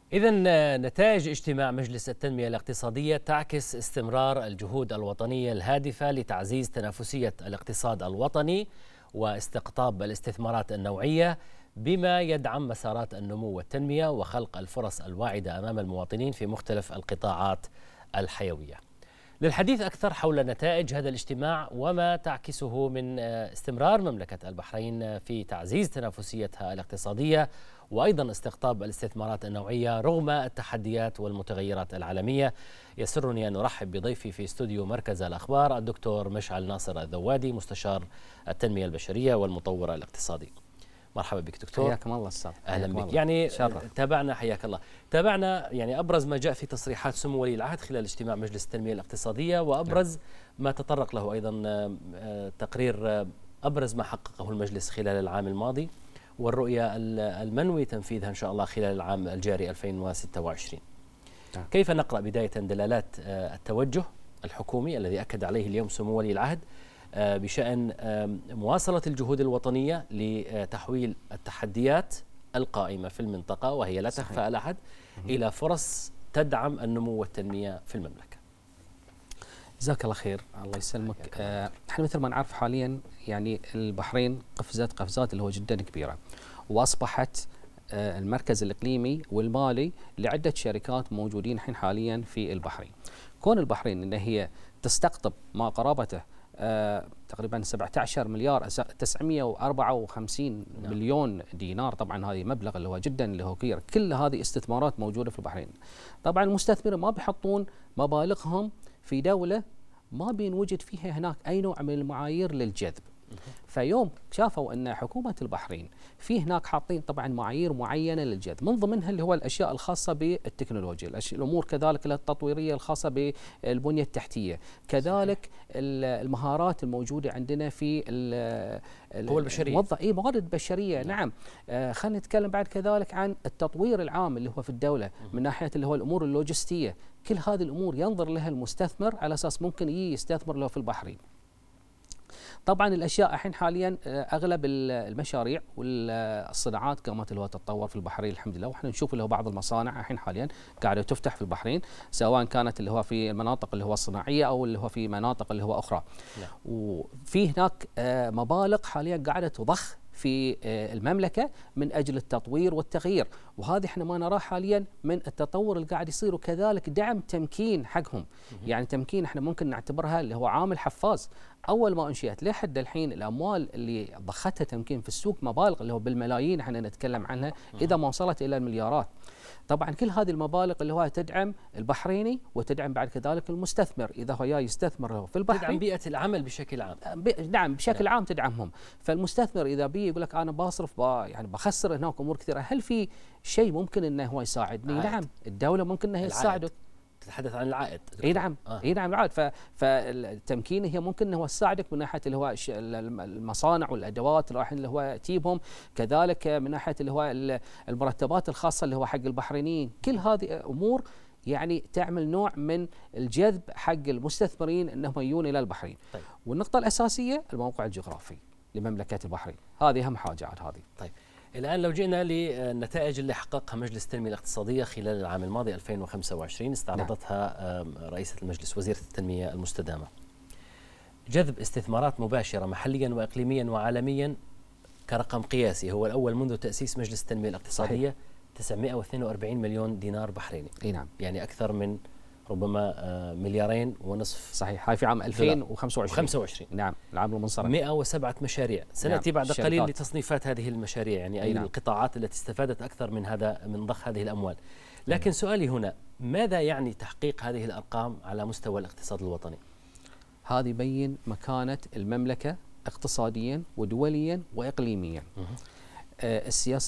إذا نتائج اجتماع مجلس التنمية الاقتصادية تعكس استمرار الجهود الوطنية الهادفة لتعزيز تنافسية الاقتصاد الوطني واستقطاب الاستثمارات النوعية بما يدعم مسارات النمو والتنمية وخلق الفرص الواعدة أمام المواطنين في مختلف القطاعات الحيوية. للحديث أكثر حول نتائج هذا الاجتماع وما تعكسه من استمرار مملكة البحرين في تعزيز تنافسيتها الاقتصادية وأيضا استقطاب الاستثمارات النوعية رغم التحديات والمتغيرات العالمية، يسرني أن أرحب بضيفي في استوديو مركز الأخبار الدكتور مشعل ناصر الذوادي، مستشار التنمية البشرية والمطور الاقتصادي. مرحبا بك دكتور. حياكم الله استاذ. اهلا بك. يعني تابعنا، حياك الله، تابعنا يعني ابرز ما جاء في تصريحات سمو ولي العهد خلال اجتماع مجلس التنميه الاقتصاديه، وابرز ما تطرق له ايضا تقرير ابرز ما حققه المجلس خلال العام الماضي والرؤيه المنوي تنفيذها ان شاء الله خلال العام الجاري 2026. كيف نقرا بدايه دلالات التوجه الحكومي الذي اكد عليه اليوم سمو ولي العهد بشأن مواصلة الجهود الوطنية لتحويل التحديات القائمة في المنطقة وهي لا تخفى على أحد إلى فرص تدعم النمو والتنمية في المملكة؟ جزاك الله خير. الله يسلمك. احنا مثل ما نعرف حاليا يعني البحرين قفزات اللي هو جدا كبيرة، وأصبحت المركز الإقليمي والمالي لعدة شركات موجودين الحين حاليا في البحرين. كون البحرين أن هي تستقطب ما قرابته تقريبا 17 مليار 954 مليون دينار، طبعا هذه مبلغ اللي هو جدا اللي هو كبير. كل هذه استثمارات موجوده في البحرين. طبعا المستثمرين ما بيحطون مبالغهم في دوله ما بينوجد فيها هناك اي نوع من المعايير للجذب. فيوم شافوا ان حكومه البحرين في هناك حاطين طبعا معايير معينه للجذب، من ضمنها اللي هو الاشياء الخاصه بالتكنولوجيا، الامور كذلك التطويريه الخاصه بالبنيه التحتيه، كذلك المهارات الموجوده عندنا في القوى البشريه، موارد بشريه. نعم. خلينا نتكلم بعد كذلك عن التطوير العام اللي هو في الدوله من ناحيه اللي هو الامور اللوجستيه. كل هذه الامور ينظر لها المستثمر على اساس ممكن يستثمر له في البحرين. طبعا الاشياء الحين حاليا اغلب المشاريع والصناعات قامت اللي هو تتطور في البحرين الحمد لله، واحنا نشوف اللي هو بعض المصانع الحين حاليا قاعده تفتح في البحرين، سواء كانت اللي هو في المناطق اللي هو الصناعيه او اللي هو في مناطق اللي هو اخرى. وفي هناك مبالغ حاليا قاعده تضخ في المملكة من أجل التطوير والتغيير، وهذا احنا ما نراه حاليا من التطور اللي قاعد يصير، وكذلك دعم تمكين حقهم. يعني تمكين احنا ممكن نعتبرها اللي هو عامل حفاز. أول ما أنشئت لحد الحين الأموال اللي ضختها تمكين في السوق مبالغ اللي هو بالملايين احنا نتكلم عنها إذا ما وصلت إلى المليارات. طبعا كل هذه المبالغ اللي هو تدعم البحريني وتدعم بعد كذلك المستثمر اذا هو يستثمر في البحرين، تدعم بيئه العمل بشكل عام. نعم بشكل عام تدعمهم. فالمستثمر اذا بي يقول لك انا بصرف يعني بخسر هناك امور كثيره، هل في شيء ممكن انه هو يساعدني؟ نعم الدوله ممكن انها تساعده. تتحدث عن العائد. اي نعم. اي نعم العائد. فالتمكين هي ممكن انه هو تساعدك من ناحيه اللي هو المصانع والادوات اللي هو تجيبهم، كذلك من ناحيه اللي هو المرتبات الخاصه اللي هو حق البحرينيين. كل هذه امور يعني تعمل نوع من الجذب حق المستثمرين انهم يجون الى البحرين. طيب. والنقطه الاساسيه الموقع الجغرافي لمملكه البحرين، هذه اهم حاجه عاد هذه. طيب الآن لو جئنا للنتائج اللي حققها مجلس التنمية الاقتصادية خلال العام الماضي 2025 استعرضتها رئيسة المجلس وزيرة التنمية المستدامة. جذب استثمارات مباشرة محليا وإقليميا وعالميا كرقم قياسي هو الأول منذ تأسيس مجلس التنمية الاقتصادية. صحيح. 942 مليون دينار بحريني. اي نعم. يعني أكثر من ربما 2.5 مليار. صحيح. هاي في عام 2025. نعم العام المنصرم. 107 مشاريع. سنأتي بعد قليل لتصنيفات هذه المشاريع، يعني أي القطاعات التي استفادت أكثر من ضخ هذه الأموال. لكن سؤالي هنا، ماذا يعني تحقيق هذه الأرقام على مستوى الاقتصاد الوطني؟ هذا يبين مكانة المملكة اقتصاديا ودوليا وإقليميا. السياسة